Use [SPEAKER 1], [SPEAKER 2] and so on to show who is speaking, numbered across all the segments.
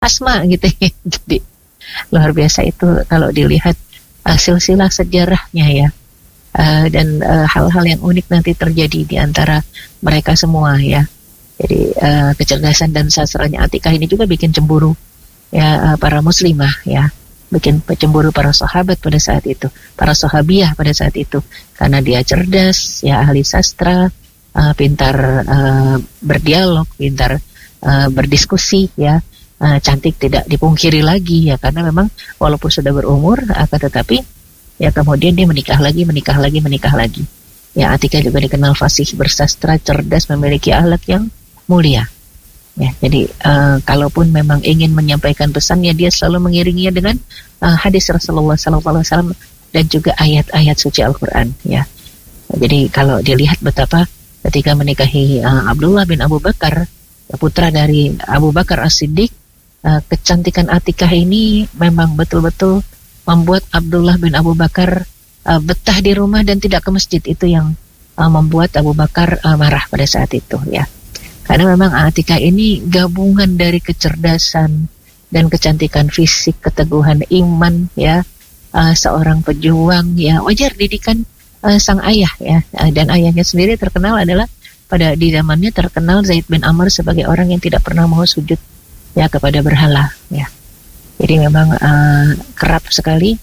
[SPEAKER 1] Asma gitu ya. Jadi luar biasa itu kalau dilihat silsilah sejarahnya ya. Dan hal-hal yang unik nanti terjadi di antara mereka semua ya. Jadi kecerdasan dan sastranya Atikah ini juga bikin cemburu ya para muslimah ya, bikin cemburu para sahabat pada saat itu, para sahabiah pada saat itu, karena dia cerdas ya, ahli sastra, pintar berdialog, pintar berdiskusi ya, cantik tidak dipungkiri lagi ya, karena memang walaupun sudah berumur akan tetapi ya kemudian dia menikah lagi. Ya, Atikah juga dikenal fasih, bersastra, cerdas, memiliki akhlak yang mulia. Ya, jadi kalaupun memang ingin menyampaikan pesannya, dia selalu mengiringinya dengan hadis Rasulullah SAW dan juga ayat-ayat suci Al-Quran. Ya, jadi kalau dilihat betapa ketika menikahi Abdullah bin Abu Bakar, putra dari Abu Bakar As-Siddiq, kecantikan Atikah ini memang betul-betul membuat Abdullah bin Abu Bakar betah di rumah dan tidak ke masjid. Itu yang membuat Abu Bakar marah pada saat itu ya. Karena memang Atikah ini gabungan dari kecerdasan dan kecantikan fisik, keteguhan iman ya, seorang pejuang ya, wajar didikan sang ayah ya. Dan ayahnya sendiri terkenal adalah di zamannya terkenal Zaid bin Amr sebagai orang yang tidak pernah mau sujud ya kepada berhala ya. Jadi memang kerap sekali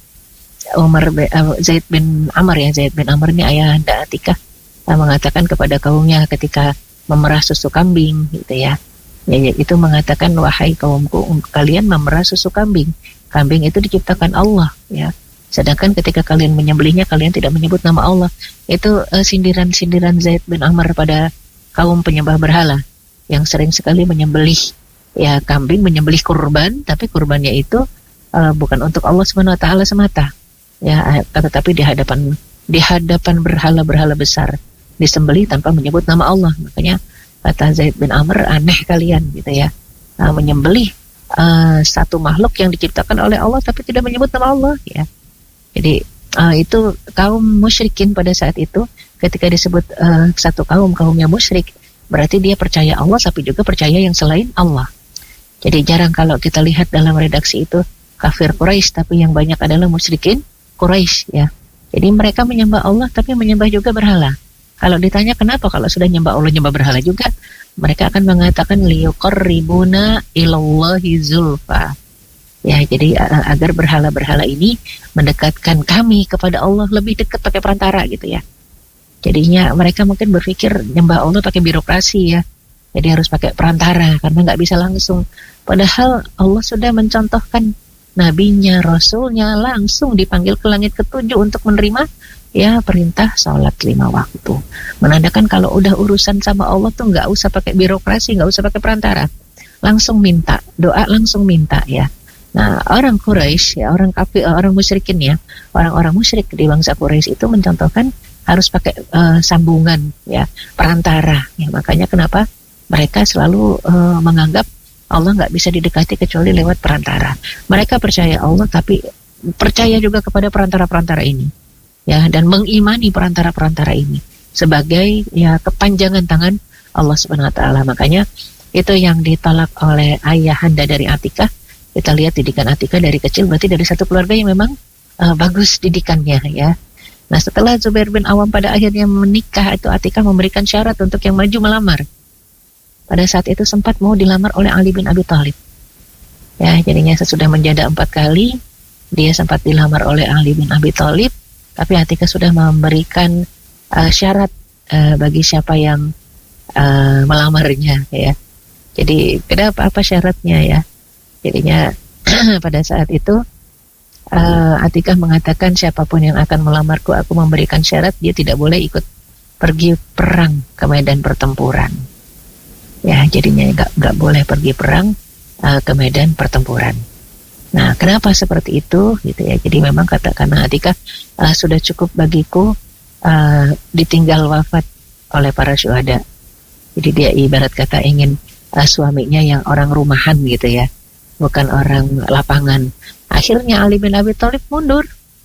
[SPEAKER 1] Zaid bin Amr ini ayahanda Atikah mengatakan kepada kaumnya ketika memerah susu kambing gitu ya. Itu mengatakan, wahai kaumku, kalian memerah susu kambing. Kambing itu diciptakan Allah ya. Sedangkan ketika kalian menyembelihnya, kalian tidak menyebut nama Allah. Itu sindiran-sindiran Zaid bin Amr pada kaum penyembah berhala yang sering sekali menyembelih ya kambing, menyembelih kurban, tapi kurbannya itu bukan untuk Allah SWT semata ya, tetapi di hadapan berhala-berhala besar disembelih tanpa menyebut nama Allah. Makanya kata Zaid bin Amr, aneh kalian gitu ya, menyembelih satu makhluk yang diciptakan oleh Allah tapi tidak menyebut nama Allah ya. Jadi itu kaum musyrikin pada saat itu, ketika disebut satu kaumnya musyrik, berarti dia percaya Allah tapi juga percaya yang selain Allah. Jadi jarang kalau kita lihat dalam redaksi itu kafir Quraisy, tapi yang banyak adalah musyrikin Quraisy ya. Jadi mereka menyembah Allah tapi menyembah juga berhala. Kalau ditanya kenapa kalau sudah nyembah Allah nyembah berhala juga, mereka akan mengatakan liyuqarribuna ilallahi zulfa. Ya, jadi agar berhala-berhala ini mendekatkan kami kepada Allah, lebih dekat pakai perantara gitu ya. Jadinya mereka mungkin berpikir nyembah Allah pakai birokrasi ya. Jadi harus pakai perantara karena nggak bisa langsung. Padahal Allah sudah mencontohkan nabinya, rasulnya langsung dipanggil ke langit ketujuh untuk menerima ya perintah sholat 5 waktu. Menandakan kalau udah urusan sama Allah tuh nggak usah pakai birokrasi, nggak usah pakai perantara. Langsung minta, doa langsung minta ya. Nah, orang Quraisy ya, orang kafir, orang musyrikin ya, orang-orang musyrik di bangsa Quraisy itu mencontohkan harus pakai sambungan ya, perantara ya. Makanya kenapa mereka selalu menganggap Allah nggak bisa didekati kecuali lewat perantara. Mereka percaya Allah tapi percaya juga kepada perantara-perantara ini ya, dan mengimani perantara-perantara ini sebagai ya kepanjangan tangan Allah Subhanahu wa taala. Makanya itu yang ditolak oleh ayahanda dari Atikah. Kita lihat didikan Atikah dari kecil berarti dari satu keluarga yang memang bagus didikannya ya. Nah, setelah Zubair bin Awam pada akhirnya menikah, itu Atikah memberikan syarat untuk yang maju melamar. Pada saat itu sempat mau dilamar oleh Ali bin Abi Thalib. Ya, jadinya sesudah menjanda 4 kali, dia sempat dilamar oleh Ali bin Abi Thalib, tapi Atikah sudah memberikan syarat bagi siapa yang melamarnya ya. Jadi apa syaratnya ya? Jadinya pada saat itu Atikah mengatakan siapapun yang akan melamarku, aku memberikan syarat dia tidak boleh ikut pergi perang ke medan pertempuran. Ya, jadinya nggak boleh pergi perang ke medan pertempuran. Nah, kenapa seperti itu? Gitu ya. Jadi memang karena Atikah sudah cukup bagiku ditinggal wafat oleh para syuhada. Jadi dia ibarat kata ingin suaminya yang orang rumahan gitu ya, bukan orang lapangan. Akhirnya Ali bin Abi Thalib mundur.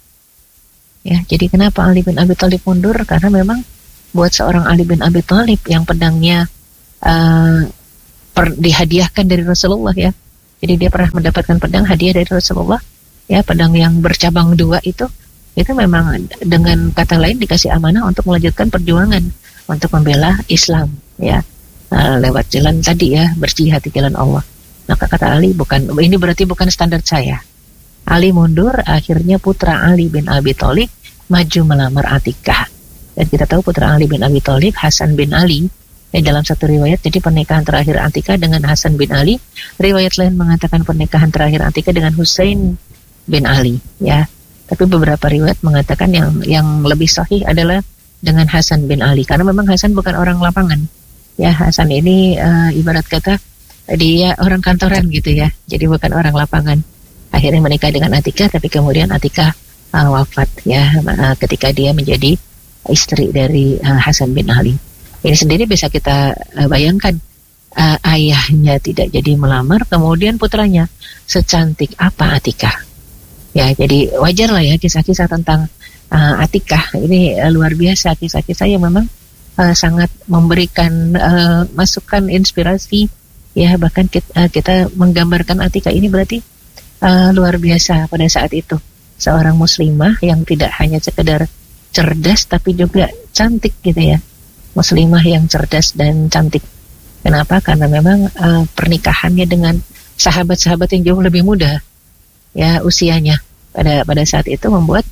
[SPEAKER 1] Ya, jadi kenapa Ali bin Abi Thalib mundur? Karena memang buat seorang Ali bin Abi Thalib yang pedangnya dihadiahkan dari Rasulullah ya, Jadi dia pernah mendapatkan pedang hadiah dari Rasulullah, ya, pedang yang bercabang dua itu memang dengan kata lain dikasih amanah untuk melanjutkan perjuangan untuk membela Islam, ya. Lewat jalan tadi, ya, berjihad di jalan Allah. Maka kata Ali, ini berarti bukan standar saya. Ali mundur, akhirnya putra Ali bin Abi Thalib maju melamar Atikah. Dan kita tahu putra Ali bin Abi Thalib, Hasan bin Ali, dalam satu riwayat, jadi pernikahan terakhir Atikah dengan Hasan bin Ali. Riwayat lain mengatakan pernikahan terakhir Atikah dengan Husain bin Ali, ya. Tapi beberapa riwayat mengatakan yang lebih sahih adalah dengan Hasan bin Ali, karena memang Hasan bukan orang lapangan, ya. Hasan ini ibarat kata dia orang kantoran gitu, ya. Jadi bukan orang lapangan. Akhirnya menikah dengan Atikah, tapi kemudian Atikah wafat, ya, ketika dia menjadi istri dari Hasan bin Ali. Ini sendiri bisa kita bayangkan, ayahnya tidak jadi melamar, kemudian putranya secantik apa Atikah. Ya, jadi wajar lah, ya, kisah-kisah tentang Atikah ini luar biasa, kisah-kisah yang memang sangat memberikan masukan, inspirasi, ya. Bahkan kita menggambarkan Atikah ini berarti luar biasa pada saat itu, seorang muslimah yang tidak hanya sekedar cerdas tapi juga cantik, gitu, ya. Muslimah yang cerdas dan cantik. Kenapa? Karena memang pernikahannya dengan sahabat-sahabat yang jauh lebih muda, ya, usianya pada saat itu membuat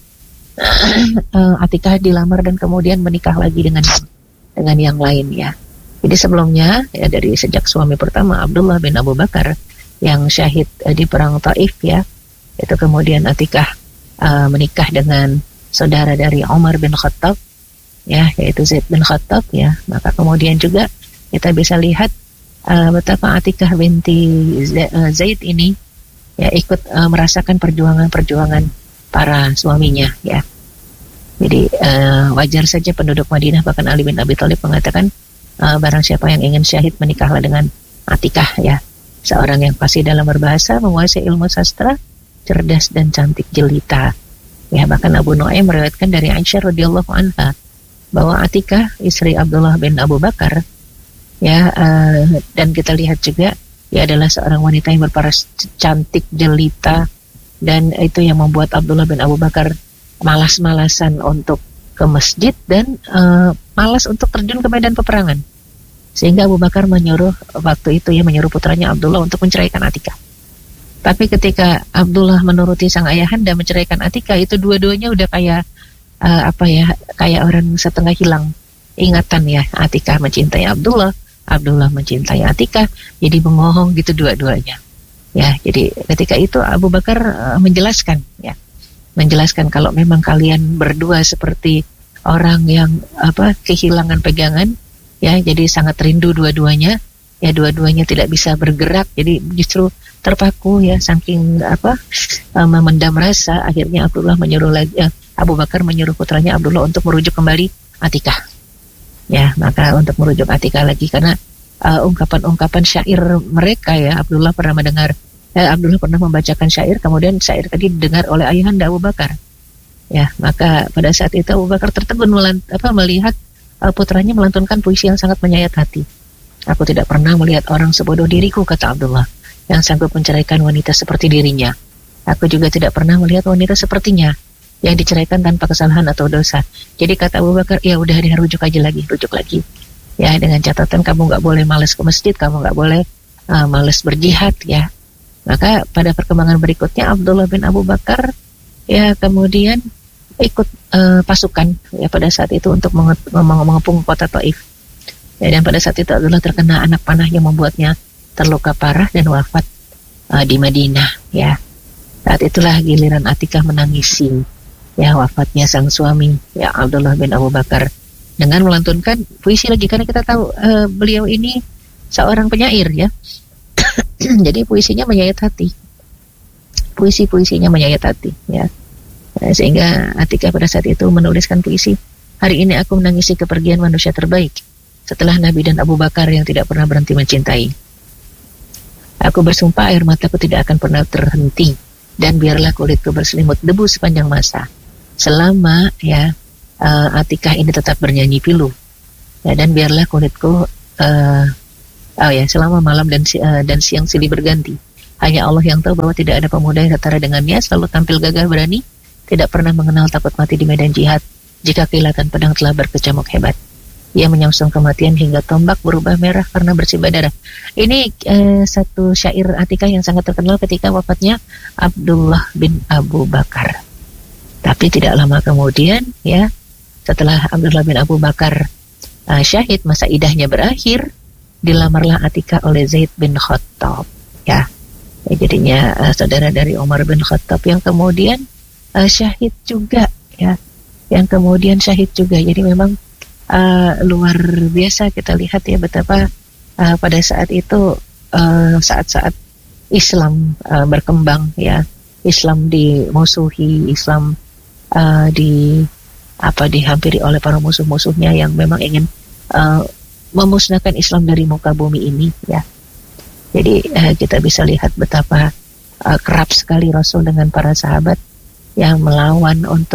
[SPEAKER 1] Atikah dilamar dan kemudian menikah lagi dengan yang lain, ya. Jadi sebelumnya, ya, dari sejak suami pertama Abdullah bin Abu Bakar yang syahid di perang Taif, ya, itu kemudian Atikah menikah dengan saudara dari Umar bin Khattab, ya, yaitu Zaid bin Khattab, ya. Maka kemudian juga kita bisa lihat betapa Atikah binti Zaid ini, ya, ikut merasakan perjuangan para suaminya, ya. Jadi wajar saja penduduk Madinah, bahkan Ali bin Abi Thalib mengatakan barang siapa yang ingin syahid menikahlah dengan Atikah, ya. Seorang yang fasih dalam berbahasa, menguasai ilmu sastra, cerdas dan cantik jelita. Ya, bahkan Abu Nuaim meriwayatkan dari Aisyah radhiyallahu anha bahwa Atikah istri Abdullah bin Abu Bakar, ya, dan kita lihat juga dia adalah seorang wanita yang berparas cantik jelita, dan itu yang membuat Abdullah bin Abu Bakar malas-malasan untuk ke masjid dan malas untuk terjun ke medan peperangan, sehingga Abu Bakar menyuruh putranya Abdullah untuk menceraikan Atikah. Tapi ketika Abdullah menuruti sang ayahanda menceraikan Atikah, itu dua-duanya udah kayak kayak orang setengah hilang ingatan, ya. Atikah mencintai Abdullah, Abdullah mencintai Atikah, jadi bengong gitu dua-duanya, ya. Jadi ketika itu Abu Bakar menjelaskan kalau memang kalian berdua seperti orang yang kehilangan pegangan, ya. Jadi sangat rindu dua-duanya, ya. Dua-duanya tidak bisa bergerak, jadi justru terpaku, ya, saking memendam rasa. Akhirnya Abu Bakar menyuruh putranya Abdullah untuk merujuk kembali Atikah, ya. Maka untuk merujuk Atikah lagi, karena ungkapan-ungkapan syair mereka, ya, Abdullah pernah membacakan syair, kemudian syair tadi didengar oleh ayahanda Abu Bakar, ya. Maka pada saat itu Abu Bakar tertegun melihat putranya melantunkan puisi yang sangat menyayat hati. Aku tidak pernah melihat orang sebodoh diriku, kata Abdullah, yang sanggup menceraikan wanita seperti dirinya. Aku juga tidak pernah melihat wanita sepertinya yang diceraikan tanpa kesalahan atau dosa. Jadi kata Abu Bakar, ya udah deh, rujuk lagi, ya, dengan catatan kamu nggak boleh malas ke masjid, kamu nggak boleh malas berjihad, ya. Maka pada perkembangan berikutnya Abdullah bin Abu Bakar, ya, kemudian ikut pasukan, ya, pada saat itu untuk mengepung kota Taif, ya. Dan pada saat itu Abdullah terkena anak panah yang membuatnya terluka parah dan wafat di Madinah, ya. Saat itulah giliran Atikah menangisi, ya, wafatnya sang suami, ya, Abdullah bin Abu Bakar, dengan melantunkan puisi lagi, karena kita tahu beliau ini seorang penyair, ya. Jadi puisinya menyayat hati, puisinya menyayat hati, ya. Sehingga Atikah pada saat itu menuliskan puisi, hari ini aku menangisi kepergian manusia terbaik setelah Nabi dan Abu Bakar yang tidak pernah berhenti mencintai. Aku bersumpah air mataku tidak akan pernah terhenti, dan biarlah kulitku berselimut debu sepanjang masa, selama, ya, Atikah ini tetap bernyanyi pilu, ya. Dan biarlah kulitku selama malam dan siang silih berganti, Hanya Allah yang tahu bahwa tidak ada pemuda yang setara dengannya, selalu tampil gagah berani, tidak pernah mengenal takut mati di medan jihad. Jika kilatan pedang telah berkecamuk hebat, ia menyongsong kematian hingga tombak berubah merah karena bersimbah darah. Ini satu syair Atikah yang sangat terkenal ketika wafatnya Abdullah bin Abu Bakar. Tapi tidak lama kemudian, ya, setelah Abdullah bin Abu Bakar syahid, masa idahnya berakhir, dilamarlah Atikah oleh Zaid bin Khattab, ya. Jadinya saudara dari Umar bin Khattab yang kemudian syahid juga, ya, yang kemudian syahid juga. Jadi memang luar biasa kita lihat ya betapa pada saat itu saat-saat Islam berkembang, ya, Islam dimusuhi, Islam dihampiri oleh para musuh-musuhnya yang memang ingin memusnahkan Islam dari muka bumi ini, ya. Jadi kita bisa lihat betapa kerap sekali Rasul dengan para sahabat yang melawan untuk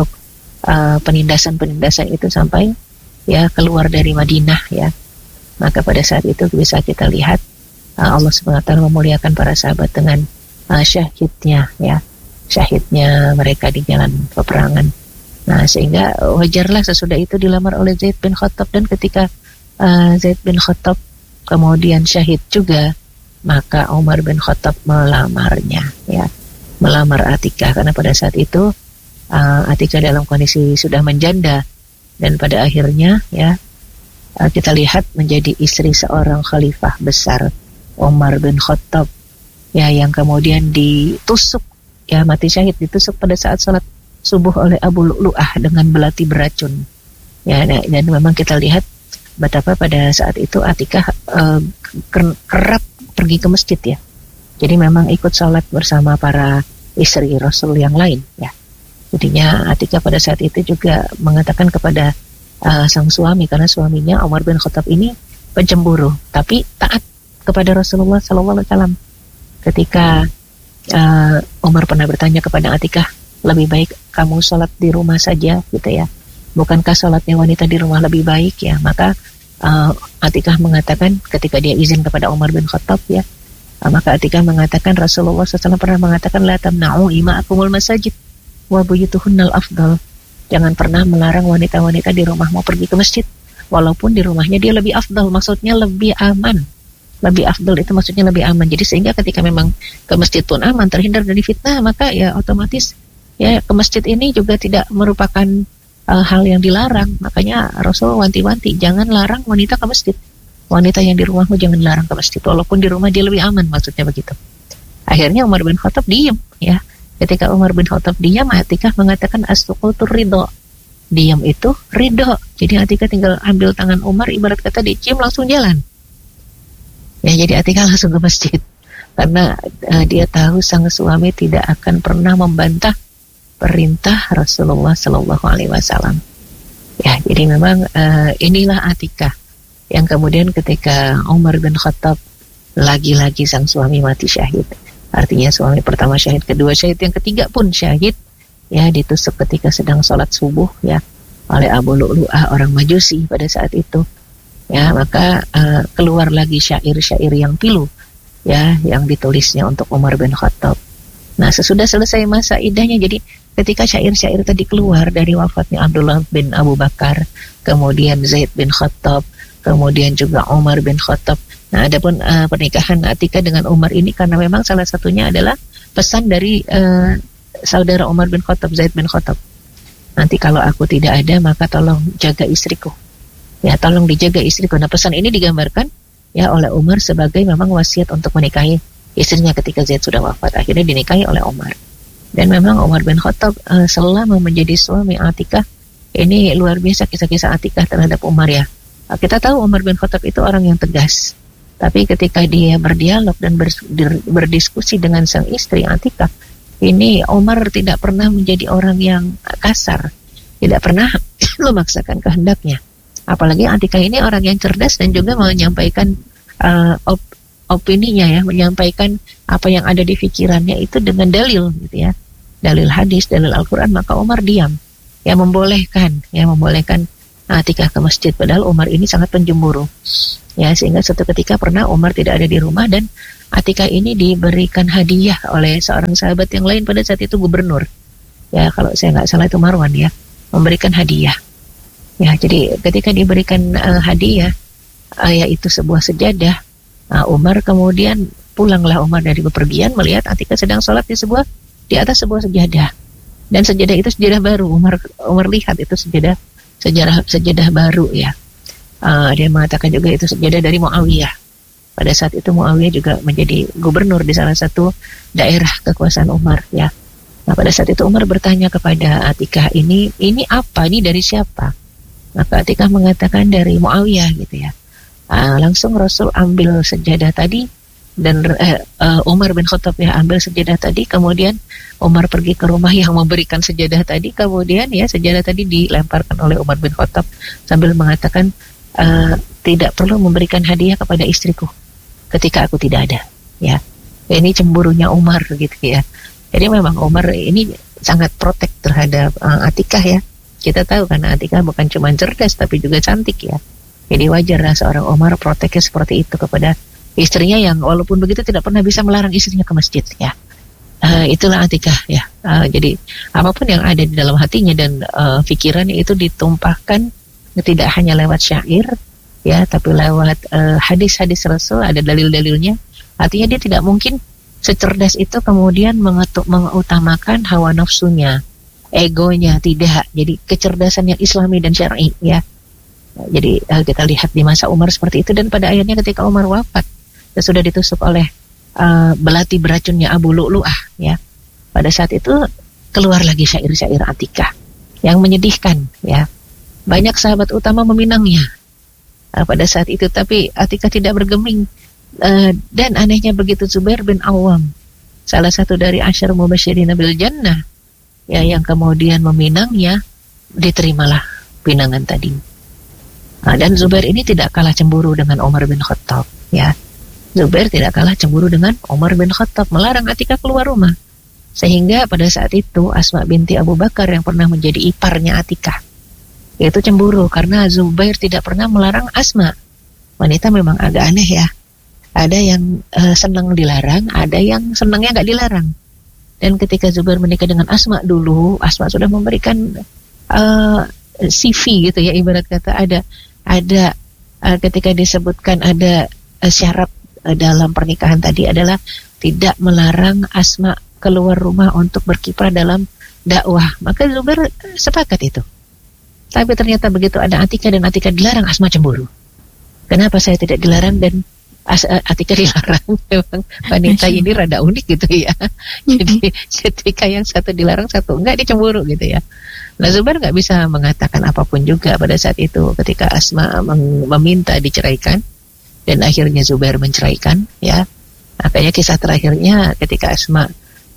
[SPEAKER 1] penindasan-penindasan itu sampai, ya, keluar dari Madinah, ya. Maka pada saat itu bisa kita lihat Allah SWT memuliakan para sahabat dengan syahidnya, ya, syahidnya mereka di jalan peperangan. Nah, sehingga wajarlah sesudah itu dilamar oleh Zaid bin Khattab, dan ketika Zaid bin Khattab kemudian syahid juga, maka Umar bin Khattab melamarnya, ya, melamar Atikah, karena pada saat itu Atikah dalam kondisi sudah menjanda, dan pada akhirnya, ya, kita lihat menjadi istri seorang khalifah besar, Umar bin Khattab, ya, yang kemudian ditusuk, ya, mati syahid, ditusuk pada saat sholat subuh oleh Abu Lu'lu'ah dengan belati beracun, ya. Dan memang kita lihat betapa pada saat itu Atikah kerap pergi ke masjid, ya. Jadi memang ikut sholat bersama para istri Rasul yang lain, ya. Jadinya Atikah pada saat itu juga mengatakan kepada sang suami, karena suaminya Umar bin Khattab ini pencemburu tapi taat kepada Rasulullah SAW. Ketika Umar pernah bertanya kepada Atikah, lebih baik kamu sholat di rumah saja, gitu, ya, bukankah sholatnya wanita di rumah lebih baik, ya? Maka Atikah mengatakan, ketika dia izin kepada Umar bin Khattab, ya, maka Atikah mengatakan Rasulullah SAW pernah mengatakan, la tamna'u ima'akumul masajid wa buyutuhunnal afdal. Jangan pernah melarang wanita-wanita di rumahmu pergi ke masjid, walaupun di rumahnya dia lebih afdal, maksudnya lebih aman. Lebih afdal itu maksudnya lebih aman. Jadi sehingga ketika memang ke masjid pun aman, terhindar dari fitnah, maka ya otomatis, ya, ke masjid ini juga tidak merupakan hal yang dilarang. Makanya Rasul wanti-wanti, jangan larang wanita ke masjid. Wanita yang di rumahmu jangan larang ke masjid, walaupun di rumah dia lebih aman, maksudnya begitu. Akhirnya Umar bin Khattab diam, ya. Ketika Umar bin Khattab diam, Atikah mengatakan as-sukutur ridho. Diam itu ridho. Jadi Atikah tinggal ambil tangan Umar, ibarat kata dicium langsung jalan. Ya, jadi Atikah langsung ke masjid, karena dia tahu sang suami tidak akan pernah membantah perintah Rasulullah SAW. Ya, jadi memang inilah Atikah yang kemudian ketika Umar bin Khattab lagi-lagi sang suami mati syahid. Artinya suami pertama syahid, kedua syahid, yang ketiga pun syahid, ya, ditusuk ketika sedang sholat subuh, ya, oleh Abu Lu'lu'ah orang Majusi pada saat itu. Ya, maka keluar lagi syair-syair yang pilu, ya, yang ditulisnya untuk Umar bin Khattab. Nah, sesudah selesai masa idahnya, jadi ketika syair-syair tadi keluar dari wafatnya Abdullah bin Abu Bakar, kemudian Zaid bin Khattab, kemudian juga Umar bin Khattab. Nah, adapun pernikahan Atikah dengan Umar ini karena memang salah satunya adalah pesan dari saudara Umar bin Khattab, Zaid bin Khattab. Nanti kalau aku tidak ada, maka tolong jaga istriku. Ya, tolong dijaga istriku. Nah, pesan ini digambarkan, ya, oleh Umar sebagai memang wasiat untuk menikahi istrinya ketika Zaid sudah wafat. Akhirnya dinikahi oleh Umar. Dan memang Umar bin Khattab selama menjadi suami Atikah, ini luar biasa kisah-kisah Atikah terhadap Umar, ya. Kita tahu Umar bin Khattab itu orang yang tegas. Tapi ketika dia berdialog dan berdiskusi dengan sang istri Atikah, ini Umar tidak pernah menjadi orang yang kasar, tidak pernah memaksakan kehendaknya. Apalagi Atikah ini orang yang cerdas dan juga menyampaikan opininya, ya, menyampaikan apa yang ada di pikirannya itu dengan dalil, gitu, ya, dalil hadis, dalil Al-Quran. Maka Umar diam, ya, membolehkan Atikah ke masjid, padahal Umar ini sangat penjemburu, ya, sehingga suatu ketika pernah Umar tidak ada di rumah dan Atikah ini diberikan hadiah oleh seorang sahabat yang lain pada saat itu gubernur. Ya, kalau saya nggak salah itu Marwan ya, memberikan hadiah. Ya, jadi ketika diberikan hadiah, yaitu sebuah sejadah, Umar kemudian pulanglah Umar dari bepergian melihat Atikah sedang sholat di atas sebuah sejadah. Dan sejadah itu sejadah baru. Umar lihat itu sejadah baru ya. Dia mengatakan juga itu sejadah dari Muawiyah. Pada saat itu Muawiyah juga menjadi gubernur di salah satu daerah kekuasaan Umar ya. Nah, pada saat itu Umar bertanya kepada Atikah, ini apa? Ini dari siapa? Maka Atikah mengatakan dari Muawiyah gitu ya. Langsung Rasul ambil sejadah tadi dan Umar bin Khattab ya ambil sejadah tadi, kemudian Umar pergi ke rumah yang memberikan sejadah tadi, kemudian ya sejadah tadi dilemparkan oleh Umar bin Khattab sambil mengatakan tidak perlu memberikan hadiah kepada istriku ketika aku tidak ada ya. Ini cemburunya Umar gitu ya. Jadi memang Umar ini sangat protek terhadap Atikah ya. Kita tahu karena Atikah bukan cuma cerdas tapi juga cantik ya. Jadi wajarlah seorang Umar proteknya seperti itu kepada istrinya yang walaupun begitu tidak pernah bisa melarang istrinya ke masjid ya. Itulah Atikah ya. Jadi apapun yang ada di dalam hatinya dan pikirannya itu ditumpahkan tidak hanya lewat syair ya, tapi lewat hadis-hadis Rasul, ada dalil-dalilnya. Artinya dia tidak mungkin secerdas itu kemudian mengutamakan hawa nafsunya, egonya, tidak. Jadi kecerdasan yang islami dan syar'i ya. Jadi kita lihat di masa Umar seperti itu, dan pada akhirnya ketika Umar wafat sudah ditusuk oleh belati beracunnya Abu Lu'lu'ah ya. Pada saat itu keluar lagi syair-syair Atikah yang menyedihkan ya. Banyak sahabat utama meminangnya pada saat itu, tapi Atikah tidak bergeming. Dan anehnya begitu Zubair bin Awam, salah satu dari Asyar Mubasyirin bil Jannah ya, yang kemudian meminangnya, diterimalah pinangan tadi. Dan Zubair ini tidak kalah cemburu dengan Umar bin Khattab ya. Zubair tidak kalah cemburu dengan Umar bin Khattab, melarang Atikah keluar rumah. Sehingga pada saat itu Asma binti Abu Bakar yang pernah menjadi iparnya Atikah itu cemburu karena Zubair tidak pernah melarang Asma. Wanita memang agak aneh ya. Ada yang senang dilarang, ada yang senangnya nggak dilarang. Dan ketika Zubair menikah dengan Asma dulu, Asma sudah memberikan CV gitu ya, ibarat kata ada ketika disebutkan ada syarat dalam pernikahan tadi adalah tidak melarang Asma keluar rumah untuk berkiprah dalam dakwah. Maka Zubair sepakat itu. Tapi ternyata begitu ada Atikah dan Atikah dilarang, Asma cemburu. Kenapa saya tidak dilarang dan Atikah dilarang? Memang wanita ini rada unik gitu ya. Jadi ketika yang satu dilarang satu enggak, dia cemburu gitu ya. Nah, Zubair nggak bisa mengatakan apapun juga pada saat itu ketika Asma meminta diceraikan dan akhirnya Zubair menceraikan ya. Makanya kisah terakhirnya ketika Asma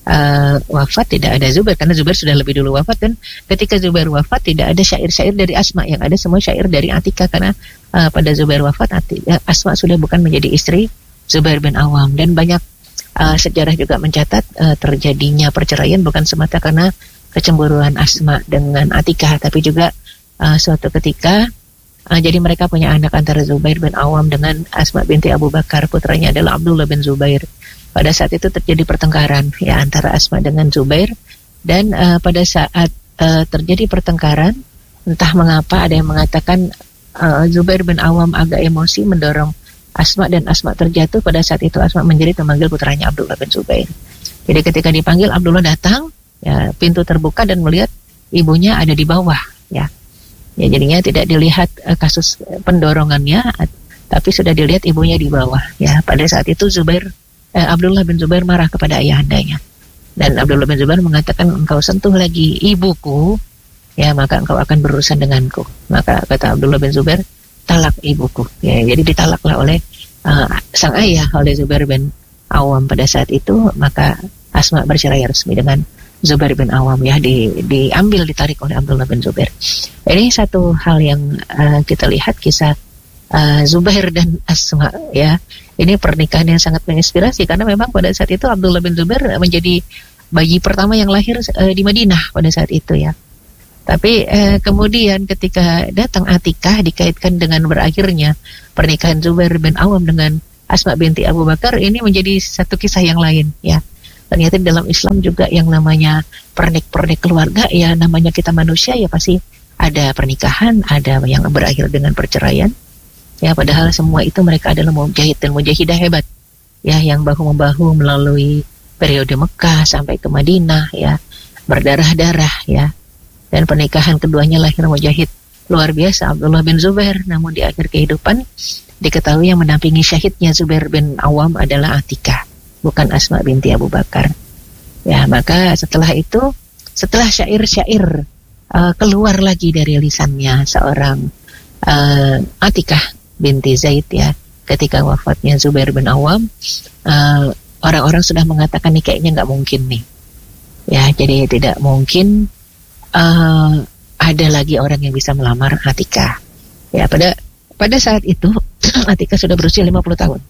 [SPEAKER 1] wafat tidak ada Zubair karena Zubair sudah lebih dulu wafat, dan ketika Zubair wafat tidak ada syair-syair dari Asma, yang ada semua syair dari Atikah karena pada Zubair wafat Asma sudah bukan menjadi istri Zubair bin Awam. Dan banyak sejarah juga mencatat terjadinya perceraian bukan semata karena kecemburuan Asma dengan Atikah, tapi juga suatu ketika jadi mereka punya anak antara Zubair bin Awam dengan Asma binti Abu Bakar, putranya adalah Abdullah bin Zubair. Pada saat itu terjadi pertengkaran ya antara Asma dengan Zubair, dan pada saat terjadi pertengkaran, entah mengapa ada yang mengatakan Zubair bin Awam agak emosi mendorong Asma dan Asma terjatuh. Pada saat itu Asma menjerit memanggil putranya Abdullah bin Zubair. Jadi ketika dipanggil, Abdullah datang ya, pintu terbuka dan melihat ibunya ada di bawah ya. Ya jadinya tidak dilihat kasus pendorongannya, tapi sudah dilihat ibunya di bawah ya. Pada saat itu Abdullah bin Zubair marah kepada ayahandanya, dan Abdullah bin Zubair mengatakan, engkau sentuh lagi ibuku ya maka engkau akan berurusan denganku. Maka kata Abdullah bin Zubair, talak ibuku ya. Jadi ditalaklah oleh sang ayah, oleh Zubair bin Awam pada saat itu. Maka Asma bercerai resmi dengan Zubair bin Awam ya, ditarik oleh Abdullah bin Zubair. Ini satu hal yang kita lihat kisah Zubair dan Asma ya. Ini pernikahan yang sangat menginspirasi karena memang pada saat itu Abdullah bin Zubair menjadi bayi pertama yang lahir di Madinah pada saat itu ya. Tapi kemudian ketika datang Atikah dikaitkan dengan berakhirnya pernikahan Zubair bin Awam dengan Asma binti Abu Bakar ini menjadi satu kisah yang lain ya. Ternyata di dalam Islam juga yang namanya pernik-pernik keluarga ya, namanya kita manusia ya pasti ada pernikahan, ada yang berakhir dengan perceraian. Ya, padahal semua itu mereka adalah mujahid dan mujahidah hebat. Ya, yang bahu-membahu melalui periode Mekah sampai ke Madinah ya, berdarah-darah ya. Dan pernikahan keduanya lahir mujahid luar biasa Abdullah bin Zubair, namun di akhir kehidupan diketahui yang mendampingi syahidnya Zubair bin Awam adalah Atikah, bukan Asma binti Abu Bakar. Ya, maka setelah itu, setelah syair-syair keluar lagi dari lisannya seorang Atikah binti Zaid ya, ketika wafatnya Zubair bin Awam, orang-orang sudah mengatakan nih kayaknya nggak mungkin nih ya, jadi tidak mungkin ada lagi orang yang bisa melamar Atikah ya. Pada saat itu Atikah sudah berusia 50 tahun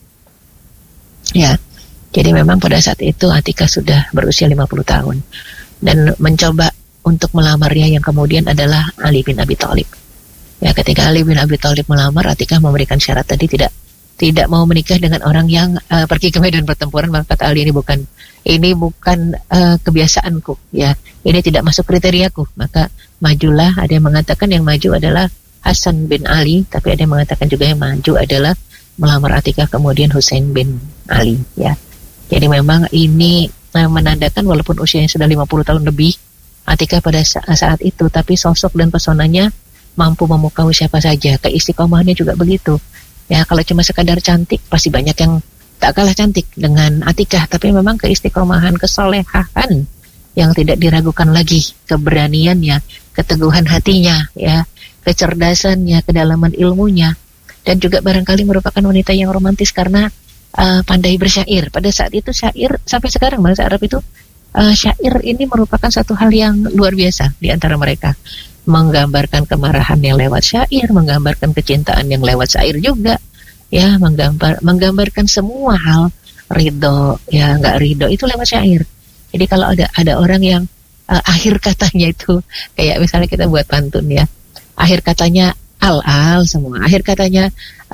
[SPEAKER 1] ya, jadi memang pada saat itu Atikah sudah berusia 50 tahun dan mencoba untuk melamarnya yang kemudian adalah Ali bin Abi Thalib. Ya, ketika Ali bin Abi Thalib melamar, Atikah memberikan syarat tadi, tidak mau menikah dengan orang yang pergi ke medan pertempuran. Maka kata Ali, ini bukan kebiasaanku, ya, ini tidak masuk kriteriaku. Maka majulah. Ada yang mengatakan yang maju adalah Hasan bin Ali, tapi ada yang mengatakan juga yang maju adalah melamar Atikah kemudian Husain bin Ali. Ya, jadi memang ini menandakan walaupun usianya sudah 50 tahun lebih Atikah pada saat itu, tapi sosok dan pesonanya mampu memukau siapa saja. Keistiqomahannya juga begitu. Ya, kalau cuma sekadar cantik, pasti banyak yang tak kalah cantik dengan Atikah. Tapi memang keistiqomahan, kesolehan yang tidak diragukan lagi, keberaniannya, keteguhan hatinya, ya, kecerdasannya, kedalaman ilmunya, dan juga barangkali merupakan wanita yang romantis karena pandai bersyair. Pada saat itu syair, sampai sekarang bangsa Arab itu syair ini merupakan satu hal yang luar biasa di antara mereka. Menggambarkan kemarahan yang lewat syair, menggambarkan kecintaan yang lewat syair juga, ya, menggambarkan semua hal, ridho, ya, nggak ridho itu lewat syair. Jadi kalau ada orang yang akhir katanya itu kayak misalnya kita buat pantun ya, akhir katanya al semua, akhir katanya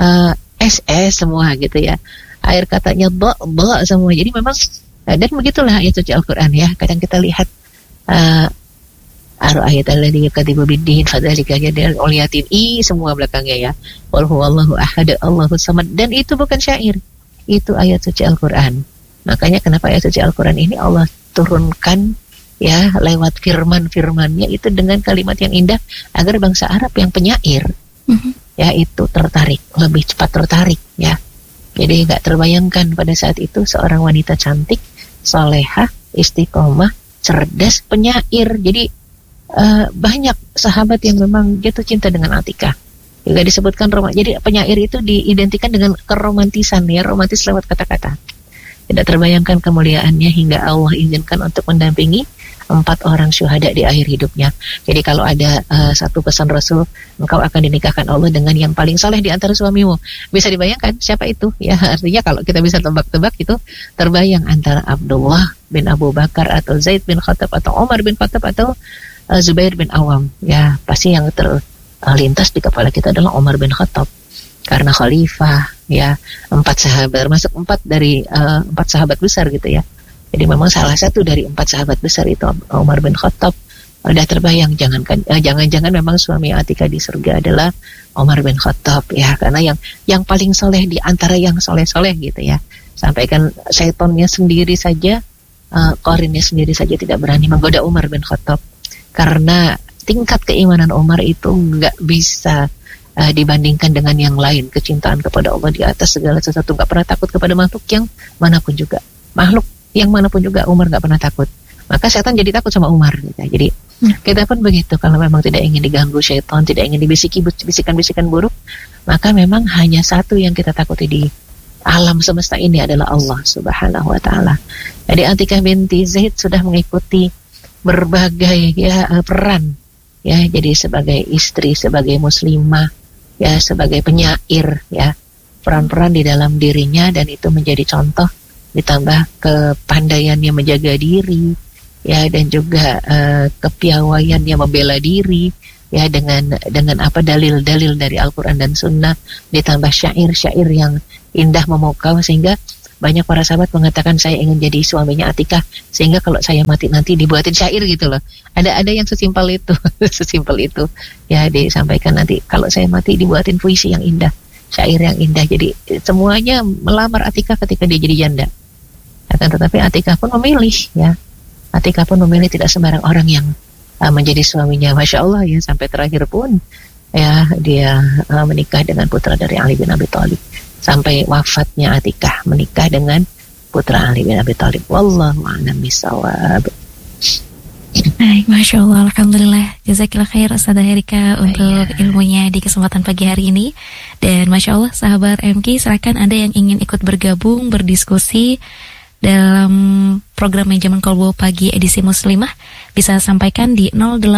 [SPEAKER 1] ss semua gitu ya, akhir katanya bo semua. Jadi memang dan begitulah ayat suci Al-Quran ya. Kadang kita lihat Ar-ayat alladzi yakdzibu bid-din fadzalika yadul uliyatin semua belakangnya ya. Qul huwallahu ahad Allahus samad, dan itu bukan syair. Itu ayat suci Al-Qur'an. Makanya kenapa ayat suci Al-Qur'an ini Allah turunkan ya lewat firman-firmannya itu dengan kalimat yang indah agar bangsa Arab yang penyair ya itu tertarik, lebih cepat tertarik ya. Jadi enggak terbayangkan pada saat itu seorang wanita cantik, salehah, istiqomah, cerdas, penyair. Jadi banyak sahabat yang memang jatuh cinta dengan Atikah. Juga disebutkan jadi penyair itu diidentikan dengan keromantisan ya, romantis lewat kata-kata. Tidak terbayangkan kemuliaannya hingga Allah izinkan untuk mendampingi 4 orang syuhada di akhir hidupnya. Jadi kalau ada satu pesan Rasul, engkau akan dinikahkan Allah dengan yang paling saleh di antara suamimu. Bisa dibayangkan siapa itu? Ya, artinya kalau kita bisa tebak-tebak itu terbayang antara Abdullah bin Abu Bakar atau Zaid bin Khattab atau Umar bin Khattab atau Zubair bin Awam. Ya, pasti yang terlintas di kepala kita adalah Umar bin Khattab karena khalifah ya, 4 sahabat, termasuk 4 dari 4 sahabat besar gitu ya. Jadi memang salah satu dari 4 sahabat besar itu Umar bin Khattab. Udah terbayang jangan-jangan memang suami Atikah di surga adalah Umar bin Khattab ya, karena yang paling soleh di antara yang soleh-soleh gitu ya. Sampaikan syaitonnya sendiri saja, qarinnya sendiri saja tidak berani menggoda Umar bin Khattab. Karena tingkat keimanan Umar itu nggak bisa dibandingkan dengan yang lain. Kecintaan kepada Allah di atas segala sesuatu, nggak pernah takut kepada makhluk yang manapun juga. Makhluk yang manapun juga Umar nggak pernah takut. Maka setan jadi takut sama Umar. Gitu. Jadi kita pun begitu. Kalau memang tidak ingin diganggu syaitan, tidak ingin dibisiki bisikan-bisikan buruk, maka memang hanya satu yang kita takuti di alam semesta ini adalah Allah Subhanahu Wa Taala. Jadi Atikah binti Zaid sudah mengikuti berbagai ya peran ya, jadi sebagai istri, sebagai muslimah ya, sebagai penyair ya, peran-peran di dalam dirinya, dan itu menjadi contoh, ditambah kepandaiannya menjaga diri ya, dan juga kepiawaiannya membela diri ya, dengan apa dalil-dalil dari Al-Quran dan Sunnah, ditambah syair-syair yang indah memukau, sehingga banyak para sahabat mengatakan saya ingin jadi suaminya Atikah, sehingga kalau saya mati nanti dibuatin syair gitu loh. Ada yang sesimpel itu, sesimpel itu ya, disampaikan nanti kalau saya mati dibuatin puisi yang indah, syair yang indah. Jadi semuanya melamar Atikah ketika dia jadi janda. Akan tetapi Atikah pun memilih ya. Atikah pun memilih, tidak sembarang orang yang menjadi suaminya. Masya Allah ya, sampai terakhir pun ya dia menikah dengan putra dari Ali bin Abi Thalib. Sampai wafatnya Atikah menikah dengan putra Ali bin Abi Thalib. Wallahu a'lam bishawab.
[SPEAKER 2] Baik, Masya Allah, Alhamdulillah. Jazakillah khair Ustazah Herika untuk ilmunya di kesempatan pagi hari ini. Dan Masya Allah, sahabat MK, silakan Anda yang ingin ikut bergabung, berdiskusi dalam program Manajemen Kolbu Pagi edisi Muslimah, bisa sampaikan di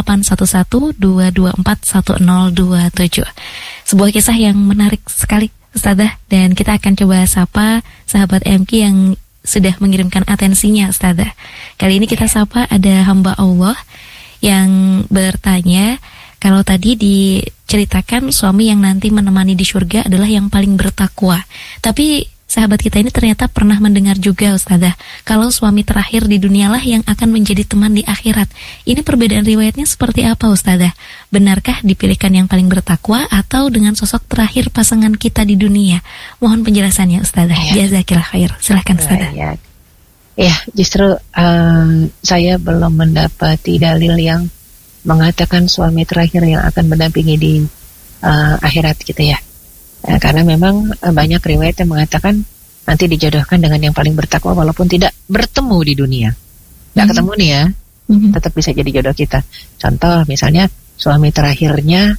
[SPEAKER 2] 0811-224-1027. Sebuah kisah yang menarik sekali, Ustazah, dan kita akan coba sapa sahabat MK yang sudah mengirimkan atensinya, Ustazah. Kali ini kita sapa ada hamba Allah yang bertanya, kalau tadi diceritakan suami yang nanti menemani di surga adalah yang paling bertakwa, tapi sahabat kita ini ternyata pernah mendengar juga, Ustazah, kalau suami terakhir di dunialah yang akan menjadi teman di akhirat. Ini perbedaan riwayatnya seperti apa, Ustazah? Benarkah dipilihkan yang paling bertakwa atau dengan sosok terakhir pasangan kita di dunia? Mohon penjelasannya, Ustazah. Jazakillah khair. Silakan, Ustazah.
[SPEAKER 1] Ya, justru saya belum mendapati dalil yang mengatakan suami terakhir yang akan mendampingi di akhirat gitu ya. Karena memang banyak riwayat yang mengatakan nanti dijodohkan dengan yang paling bertakwa walaupun tidak bertemu di dunia. Nggak ketemu nih ya, tetap bisa jadi jodoh kita. Contoh misalnya suami terakhirnya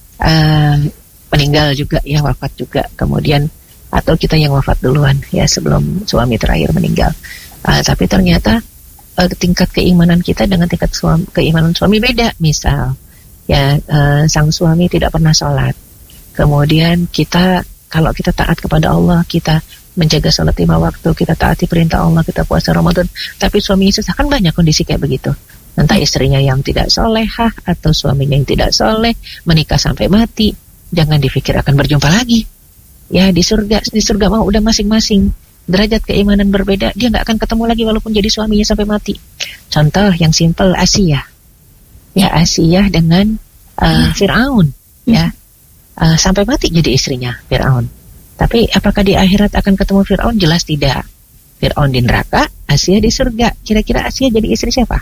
[SPEAKER 1] meninggal juga ya, wafat juga, kemudian atau kita yang wafat duluan ya sebelum suami terakhir meninggal. Tapi ternyata tingkat keimanan kita dengan tingkat keimanan suami beda. Misal ya, sang suami tidak pernah sholat. Kemudian kita, kalau kita taat kepada Allah, kita menjaga sholat 5 waktu, kita taati perintah Allah, kita puasa Ramadan, tapi suaminya susah. Kan banyak kondisi kayak begitu. Entah istrinya yang tidak solehah atau suaminya yang tidak soleh, menikah sampai mati. Jangan dipikir akan berjumpa lagi. Ya, di surga mau udah masing-masing derajat keimanan berbeda, dia nggak akan ketemu lagi walaupun jadi suaminya sampai mati. Contoh yang simpel, Asiyah. Ya, Asiyah dengan Fir'aun. Ya. Sampai mati jadi istrinya Fir'aun. Tapi apakah di akhirat akan ketemu Fir'aun? Jelas tidak. Fir'aun di neraka, Asiyah di surga. Kira-kira Asiyah jadi istri siapa?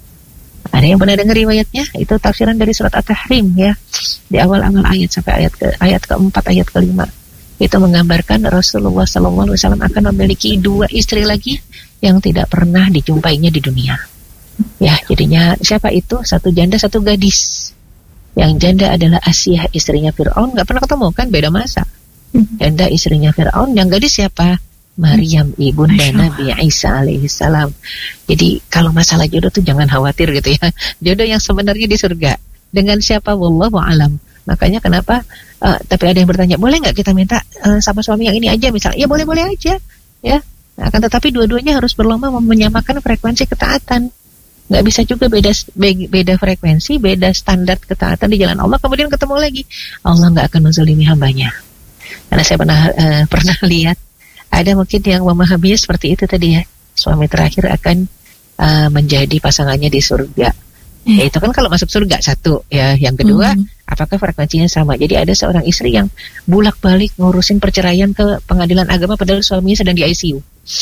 [SPEAKER 1] Ada yang pernah dengar riwayatnya? Itu tafsiran dari surat At-Tahrim ya, di awal-awal ayat sampai ayat keempat, ayat kelima. Itu menggambarkan Rasulullah SAW akan memiliki 2 istri lagi yang tidak pernah dijumpainya di dunia. Ya, jadinya siapa itu? 1 janda, 1 gadis. Yang janda adalah Asiyah, istrinya Fir'aun, nggak pernah ketemu kan, beda masa. Janda istrinya Fir'aun, yang gadis siapa? Maryam, ibunda Nabi Isa alaihissalam. Jadi kalau masalah jodoh tuh jangan khawatir gitu ya. Jodoh yang sebenarnya di surga. Dengan siapa? Wallahu a'lam. Makanya kenapa? Tapi ada yang bertanya, boleh nggak kita minta sama suami yang ini aja misalnya? Ya boleh-boleh aja. Ya. Nah, akan tetapi dua-duanya harus berlomba menyamakan frekuensi ketaatan. Nggak bisa juga beda frekuensi, beda standar ketaatan di jalan Allah, kemudian ketemu lagi. Allah nggak akan menzalimi hambanya. Karena saya pernah lihat ada mungkin yang memahaminya seperti itu tadi ya, suami terakhir akan menjadi pasangannya di surga. Ya itu kan kalau masuk surga 1 ya. Yang kedua, apakah frekuensinya sama? Jadi ada seorang istri yang bolak-balik ngurusin perceraian ke pengadilan agama padahal suaminya sedang di ICU.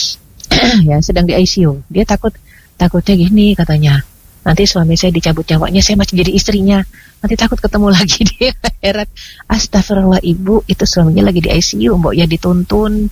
[SPEAKER 1] Ya, sedang di ICU. Dia takutnya gini katanya, nanti suami saya dicabut nyawanya, saya masih jadi istrinya, nanti takut ketemu lagi di akhirat. Astagfirullah, ibu, itu suaminya lagi di ICU, mbok ya dituntun,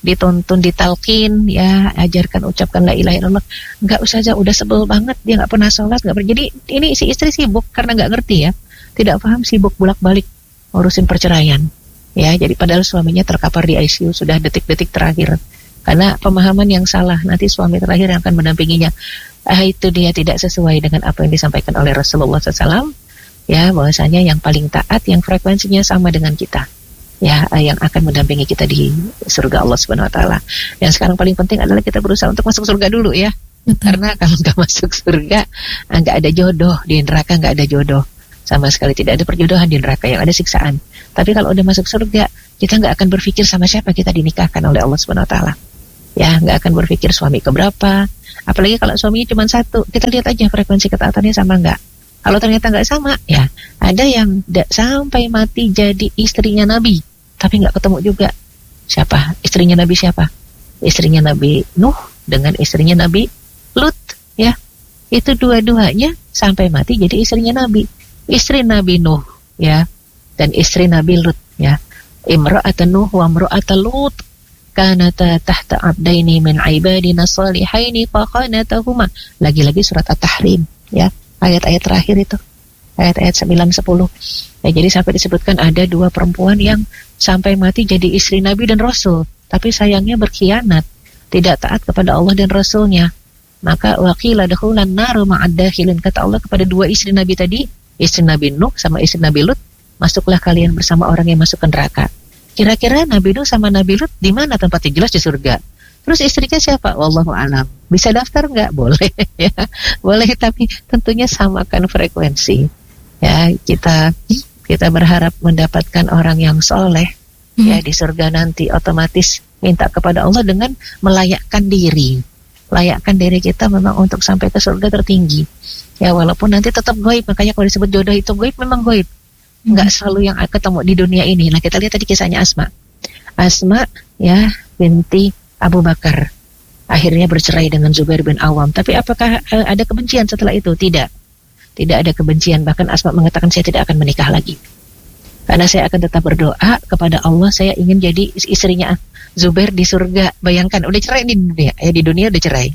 [SPEAKER 1] ditalkin, ya ajarkan, ucapkan la ilaha illallah. Enggak usah aja, udah sebel banget, dia nggak pernah sholat, jadi ini si istri sibuk karena nggak ngerti ya, tidak paham, sibuk bolak-balik ngurusin perceraian, ya. Jadi padahal suaminya terkapar di ICU sudah detik-detik terakhir. Karena pemahaman yang salah, nanti suami terakhir yang akan mendampinginya. Itu dia tidak sesuai dengan apa yang disampaikan oleh Rasulullah SAW. Ya, bahwasanya yang paling taat, yang frekuensinya sama dengan kita. Ya, yang akan mendampingi kita di surga Allah Subhanahu Wa Taala. Yang sekarang paling penting adalah kita berusaha untuk masuk surga dulu ya. Karena kalau nggak masuk surga, nggak ada jodoh. Di neraka nggak ada jodoh. Sama sekali tidak ada perjodohan di neraka, yang ada siksaan. Tapi kalau udah masuk surga, kita nggak akan berpikir sama siapa kita dinikahkan oleh Allah Subhanahu Wa Taala. Ya, nggak akan berpikir suami keberapa. Apalagi kalau suaminya cuma satu, kita lihat aja frekuensi ketaatannya sama nggak. Kalau ternyata nggak sama, ya ada yang sampai mati jadi istrinya Nabi, tapi nggak ketemu juga. Siapa? Istrinya Nabi siapa? Istrinya Nabi Nuh dengan istrinya Nabi Lut, ya. Itu dua-duanya sampai mati jadi istrinya Nabi. Istri Nabi Nuh, ya, dan istri Nabi Lut, ya. Imra'atan Nuh wa imra'atan Lut kanata tahta abdaini min ibadina salihaini faqanatahuma. Lagi-lagi surat At-Tahrim, ya. Ayat-ayat terakhir itu. Ayat-ayat 9-10. Ya, jadi sampai disebutkan ada dua perempuan yang sampai mati jadi istri Nabi dan Rasul, tapi sayangnya berkhianat, tidak taat kepada Allah dan Rasulnya. Maka waqila dakhulan nar ma'ad dakhilin, kata Allah kepada dua istri Nabi tadi, istri Nabi Nuh sama istri Nabi Lut, masuklah kalian bersama orang yang masuk ke neraka. Kira-kira Nabi Nuh sama Nabi Lut di mana tempatnya? Jelas di surga. Terus istrinya siapa? Wallahu a'lam. Bisa daftar nggak? Boleh, ya. Boleh, tapi tentunya samakan frekuensi. Ya, kita berharap mendapatkan orang yang soleh, ya, di surga nanti. Otomatis minta kepada Allah dengan melayakkan diri. Layakkan diri kita memang untuk sampai ke surga tertinggi. Ya, walaupun nanti tetap gaib. Makanya kalau disebut jodoh itu gaib, memang gaib. Nggak selalu yang ketemu di dunia ini. Nah, kita lihat tadi kisahnya Asma. Asma, ya, binti Abu Bakar, akhirnya bercerai dengan Zubair bin Awam. Tapi apakah ada kebencian setelah itu? Tidak ada kebencian. Bahkan Asma mengatakan, saya tidak akan menikah lagi, karena saya akan tetap berdoa kepada Allah. Saya ingin jadi istrinya Zubair di surga. Bayangkan, udah cerai di dunia, di dunia udah cerai.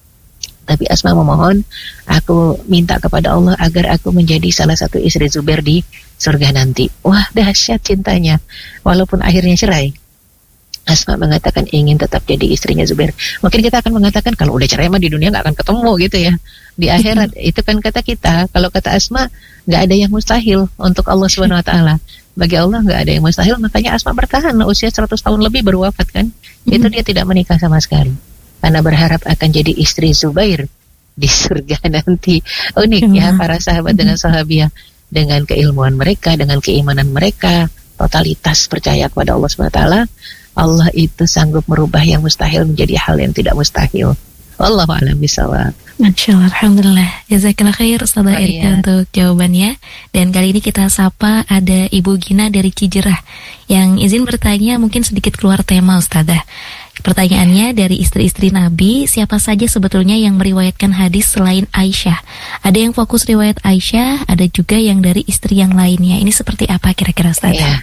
[SPEAKER 1] Tapi Asma memohon, aku minta kepada Allah agar aku menjadi salah satu istri Zubair di surga nanti. Wah, dahsyat cintanya. Walaupun akhirnya cerai, Asma mengatakan ingin tetap jadi istrinya Zubair. Mungkin kita akan mengatakan, kalau udah cerai mah di dunia gak akan ketemu gitu ya. Di akhirat, itu kan kata kita. Kalau kata Asma, gak ada yang mustahil untuk Allah Subhanahu Wa Taala. Bagi Allah gak ada yang mustahil. Makanya Asma bertahan usia 100 tahun lebih baru wafat kan. Itu dia tidak menikah sama sekali, karena berharap akan jadi istri Zubair di surga nanti. Unik ya para sahabat dengan sahabiah, dengan keilmuan mereka, dengan keimanan mereka, totalitas percaya kepada Allah SWT. Allah itu sanggup merubah yang mustahil menjadi hal yang tidak mustahil. Wallahu a'lam bishawab.
[SPEAKER 2] Masya Allah, alhamdulillah. Jazakallah khair Ustazah Erika untuk jawabannya. Dan kali ini kita sapa ada Ibu Gina dari Cijerah yang izin bertanya, mungkin sedikit keluar tema Ustazah. Pertanyaannya, dari istri-istri Nabi, siapa saja sebetulnya yang meriwayatkan hadis selain Aisyah? Ada yang fokus riwayat Aisyah, ada juga yang dari istri yang lainnya. Ini seperti apa kira-kira Ustazah?
[SPEAKER 1] Ya.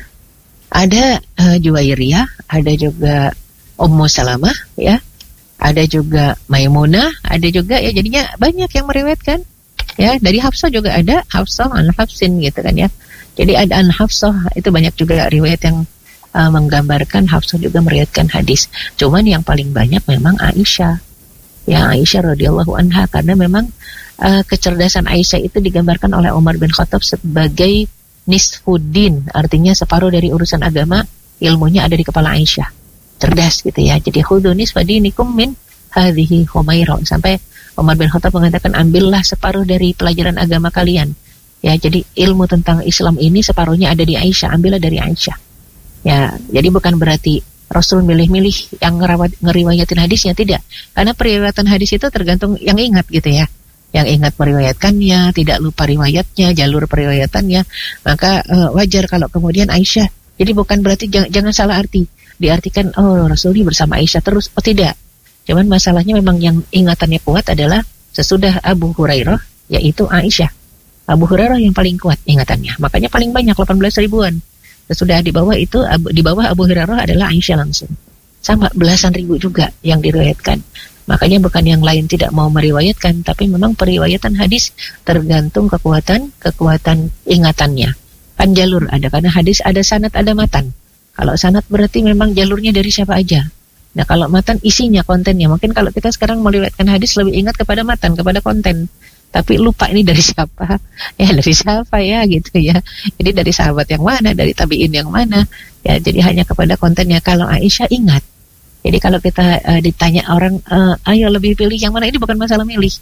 [SPEAKER 1] Ada Juwairiyah, ada juga Ummu Salamah, ya. Ada juga Maimunah, ada juga, ya, jadinya banyak yang meriwayatkan. Ya, dari Hafsah juga ada, Hafsah an Hafsin gitu kan ya. Jadi ada an Hafsah, itu banyak juga riwayat yang menggambarkan Hafsah juga meriwayatkan hadis. Cuman yang paling banyak memang Aisyah. Ya, Aisyah radhiyallahu anha, karena memang kecerdasan Aisyah itu digambarkan oleh Umar bin Khattab sebagai nisfuddin, artinya separuh dari urusan agama, ilmunya ada di kepala Aisyah. Cerdas gitu ya. Jadi khudu nisfadinikum min hadhihi Humairah, sampai Umar bin Khattab mengatakan, ambillah separuh dari pelajaran agama kalian. Ya, jadi ilmu tentang Islam ini separuhnya ada di Aisyah, ambillah dari Aisyah. Ya, jadi bukan berarti Rasul milih-milih yang ngeriwayatin hadisnya, tidak. Karena periwayatan hadis itu tergantung yang ingat gitu ya. Yang ingat meriwayatkannya, tidak lupa riwayatnya, jalur periwayatannya. Maka wajar kalau kemudian Aisyah. Jadi bukan berarti, jangan salah arti. Diartikan, oh Rasul ini bersama Aisyah terus. Oh tidak. Cuman masalahnya memang yang ingatannya kuat adalah sesudah Abu Hurairah, yaitu Aisyah. Abu Hurairah yang paling kuat ingatannya. Makanya paling banyak, 18 ribuan. Sudah di bawah itu, di bawah Abu Hurairah adalah Aisyah langsung. Sama belasan ribu juga yang diriwayatkan. Makanya bukan yang lain tidak mau meriwayatkan, tapi memang periwayatan hadis tergantung kekuatan ingatannya. Kan jalur ada, karena hadis ada sanad, ada matan. Kalau sanad berarti memang jalurnya dari siapa aja. Nah, kalau matan isinya, kontennya. Mungkin kalau kita sekarang meriwayatkan hadis lebih ingat kepada matan, kepada konten. Tapi lupa ini dari siapa. Ya dari siapa ya gitu ya. Jadi dari sahabat yang mana, dari tabi'in yang mana. Ya, jadi hanya kepada kontennya. Kalau Aisyah ingat. Jadi kalau kita ditanya orang, ayo lebih pilih yang mana, ini bukan masalah milih.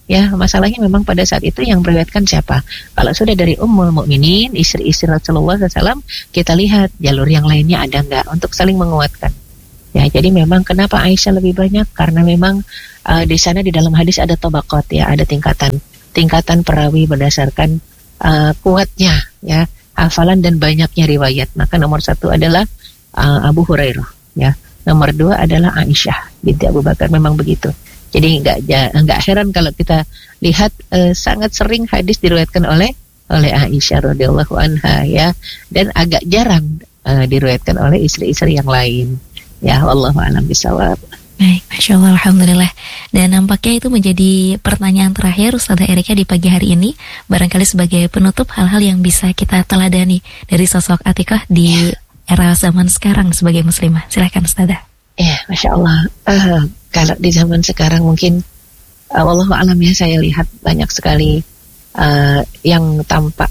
[SPEAKER 1] Ya, masalahnya memang pada saat itu yang meriwayatkan siapa? Kalau sudah dari Ummul Mukminin, istri-istri Rasulullah SAW, kita lihat jalur yang lainnya ada nggak untuk saling menguatkan. Ya, jadi memang kenapa Aisyah lebih banyak? Karena memang di sana di dalam hadis ada tabaqat, ya, ada tingkatan perawi berdasarkan kuatnya, ya, hafalan dan banyaknya riwayat. Maka nomor 1 adalah Abu Hurairah, ya. Nomor 2 adalah Aisyah binti Abu Bakar. Memang begitu. Jadi nggak heran kalau kita lihat sangat sering hadis diriwayatkan oleh Aisyah radhiyallahu anha, ya, dan agak jarang diriwayatkan oleh istri-istri yang lain. Ya, wallahu a'lam bishawab.
[SPEAKER 2] Baik, Masya Allah, Alhamdulillah. Dan nampaknya itu menjadi pertanyaan terakhir Ustazah Erika di pagi hari ini. Barangkali sebagai penutup hal-hal yang bisa kita teladani dari sosok Atikah di era zaman sekarang sebagai muslimah. Silakan Ustazah.
[SPEAKER 1] Ya, Masya Allah. Kalau di zaman sekarang mungkin wallahu a'lam, ya, saya lihat banyak sekali yang tampak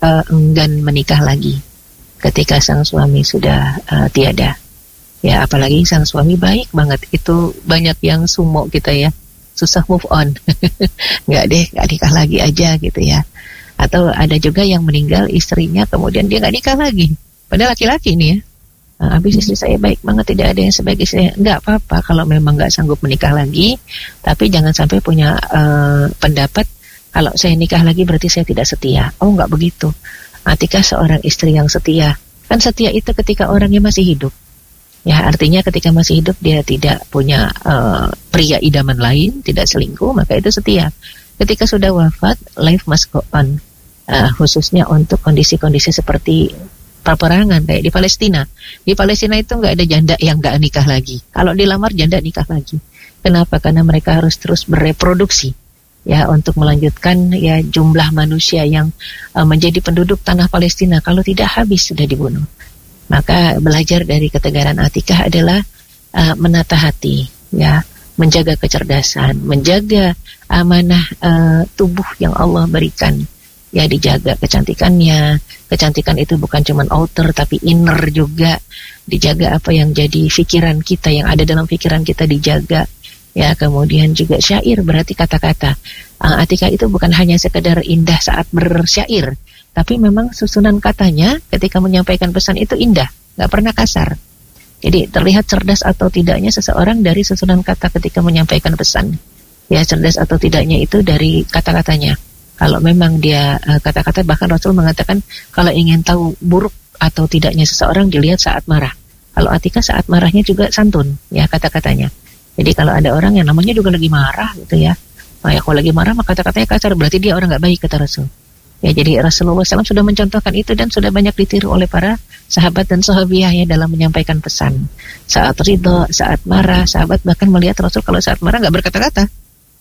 [SPEAKER 1] enggan menikah lagi ketika sang suami sudah tiada. Ya, apalagi sang suami baik banget. Itu banyak yang sumo kita, ya, susah move on. nggak nikah lagi aja gitu, ya. Atau ada juga yang meninggal istrinya kemudian dia nggak nikah lagi. Padahal laki-laki nih, ya. Habis istri saya baik banget, tidak ada yang sebaik istri. Nggak apa-apa kalau memang nggak sanggup menikah lagi, tapi jangan sampai punya pendapat kalau saya nikah lagi berarti saya tidak setia. Oh, nggak begitu. Atikah seorang istri yang setia. Kan setia itu ketika orangnya masih hidup. Ya, artinya ketika masih hidup dia tidak punya pria idaman lain, tidak selingkuh, maka itu setia. Ketika sudah wafat, life must go on. Khususnya untuk kondisi-kondisi seperti peperangan kayak di Palestina. Di Palestina itu nggak ada janda yang nggak nikah lagi. Kalau dilamar janda nikah lagi. Kenapa? Karena mereka harus terus bereproduksi, ya, untuk melanjutkan, ya, jumlah manusia yang menjadi penduduk tanah Palestina. Kalau tidak habis sudah dibunuh. Maka belajar dari ketegaran Atikah adalah menata hati, ya, menjaga kecerdasan, menjaga amanah tubuh yang Allah berikan. Ya, dijaga kecantikannya. Kecantikan itu bukan cuma outer tapi inner juga. Dijaga apa yang jadi pikiran kita, yang ada dalam pikiran kita dijaga. Ya, kemudian juga syair, berarti kata-kata. Atikah itu bukan hanya sekedar indah saat bersyair, tapi memang susunan katanya ketika menyampaikan pesan itu indah, nggak pernah kasar. Jadi terlihat cerdas atau tidaknya seseorang dari susunan kata ketika menyampaikan pesan. Ya, cerdas atau tidaknya itu dari kata-katanya. Kalau memang dia kata-kata, bahkan Rasul mengatakan kalau ingin tahu buruk atau tidaknya seseorang dilihat saat marah. Kalau Atikah saat marahnya juga santun, ya, kata-katanya. Jadi kalau ada orang yang namanya juga lagi marah gitu, ya, ya, kalau lagi marah maka kata-katanya kasar, berarti dia orang nggak baik, kata Rasul. Ya, jadi Rasulullah SAW sudah mencontohkan itu dan sudah banyak ditiru oleh para sahabat dan sahabiah, ya, dalam menyampaikan pesan. Saat ridho, saat marah, sahabat bahkan melihat Rasul kalau saat marah nggak berkata-kata.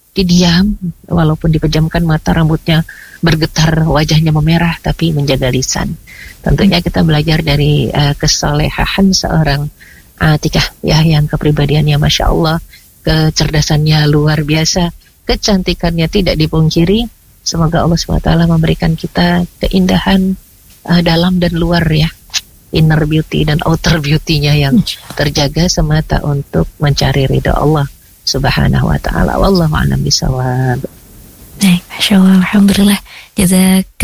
[SPEAKER 1] Diam, walaupun dipejamkan mata, rambutnya bergetar, wajahnya memerah, tapi menjaga lisan. Tentunya kita belajar dari kesolehan seorang Atikah, ya, yang kepribadiannya Masya Allah, kecerdasannya luar biasa, kecantikannya tidak dipungkiri. Semoga Allah SWT memberikan kita keindahan dalam dan luar, ya, inner beauty dan outer beauty-nya yang terjaga semata untuk mencari ridha Allah Subhanahu wa ta'ala. Wallahu a'lam bishawab.
[SPEAKER 2] Baik, Masya Allah, Alhamdulillah. Jazakallah